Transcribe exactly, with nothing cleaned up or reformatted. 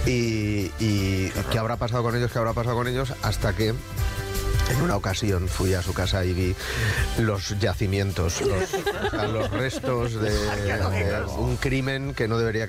Y, y ¿qué habrá pasado con ellos? ¿Qué habrá pasado con ellos? Hasta que en una ocasión fui a su casa y vi los yacimientos, los, o sea, los restos de, de un crimen que no debería